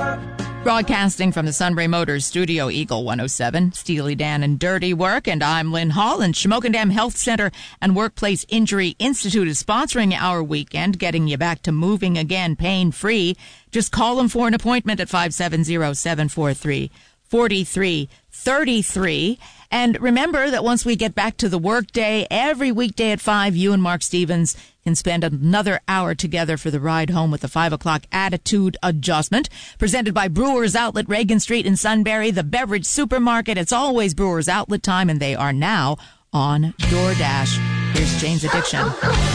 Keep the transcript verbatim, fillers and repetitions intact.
Broadcasting from the Sunbury Motors Studio, Eagle one oh seven, Steely Dan and Dirty Work, and I'm Lynn Hall, and Shamokin Dam Health Center and Workplace Injury Institute is sponsoring our weekend, getting you back to moving again pain-free. Just call them for an appointment at five seven zero, seven four three, four three three three. And remember that once we get back to the workday, every weekday at five, you and Mark Stevens can spend another hour together for the ride home with the five o'clock Attitude Adjustment, presented by Brewers Outlet, Reagan Street in Sunbury, the beverage supermarket. It's always Brewers Outlet time, and they are now on DoorDash. Here's Jane's Addiction.